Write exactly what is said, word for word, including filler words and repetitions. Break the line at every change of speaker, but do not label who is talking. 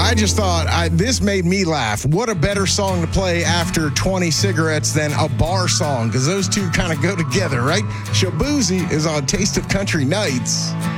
I just thought I, this made me laugh. What a better song to play after twenty cigarettes than a bar song, because those two kind of go together, right? Shaboozey is on Taste of Country Nights.